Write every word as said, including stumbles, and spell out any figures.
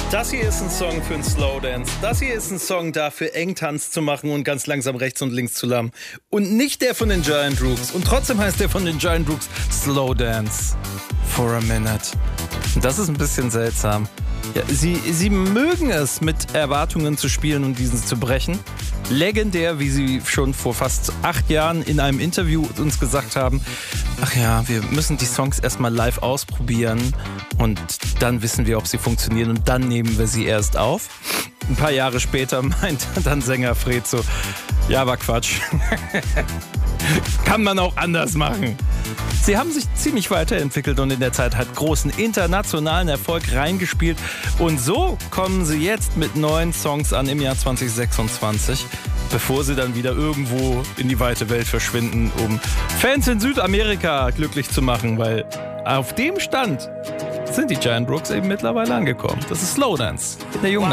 Das hier ist ein Song für einen Slowdance. Das hier ist ein Song dafür, eng Tanz zu machen und ganz langsam rechts und links zu lammen. Und nicht der von den Giant Rooks. Und trotzdem heißt der von den Giant Rooks Slowdance for a Minute. Und das ist ein bisschen seltsam. Ja, sie, sie mögen es, mit Erwartungen zu spielen und diese zu brechen. Legendär, wie sie schon vor fast acht Jahren in einem Interview uns gesagt haben, ach ja, wir müssen die Songs erstmal live ausprobieren und dann wissen wir, ob sie funktionieren und dann nehmen wir sie erst auf. Ein paar Jahre später meint dann Sänger Fred so, ja, war Quatsch. Kann man auch anders machen. Sie haben sich ziemlich weiterentwickelt und in der Zeit hat großen internationalen Erfolg reingespielt. Und so kommen sie jetzt mit neuen Songs an im Jahr zwanzig sechsundzwanzig, bevor sie dann wieder irgendwo in die weite Welt verschwinden, um Fans in Südamerika glücklich zu machen, weil auf dem Stand sind die Giant Rooks eben mittlerweile angekommen. Das ist Slowdance, der Junge.